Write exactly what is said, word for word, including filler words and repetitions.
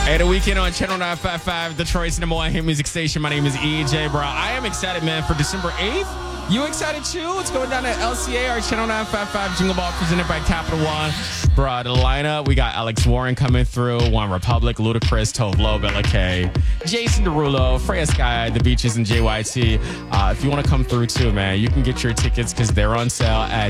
Hey, the weekend on Channel nine five five, Detroit's number one hit music station. My name is E J, bro. I am excited, man, for December eighth. You excited too? It's going down at L C A, our Channel nine five five Jingle Ball presented by Capital One. Bro, the lineup, we got Alex Warren coming through, One Republic, Ludacris, Tove Lo, Bella K, Jason Derulo, Freya Sky, The Beaches, and J Y T. Uh, if you want to come through too, man, you can get your tickets because they're on sale at